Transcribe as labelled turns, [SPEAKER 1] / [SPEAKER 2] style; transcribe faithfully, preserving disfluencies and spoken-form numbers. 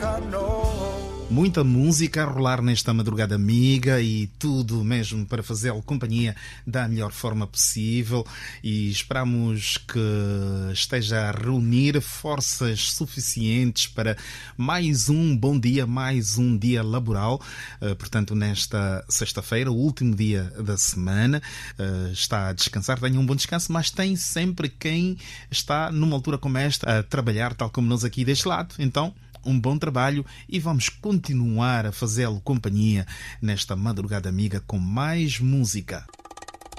[SPEAKER 1] Muita música a rolar nesta madrugada amiga e tudo mesmo para fazê-lo companhia da melhor forma possível, e esperamos que esteja a reunir forças suficientes para mais um bom dia, mais um dia laboral. Uh, portanto, nesta sexta-feira, o último dia da semana, uh, está a descansar, tenha um bom descanso, mas tem sempre quem está numa altura como esta a trabalhar, tal como nós aqui deste lado. Então, um bom trabalho e vamos continuar a fazê-lo companhia nesta madrugada amiga com mais música.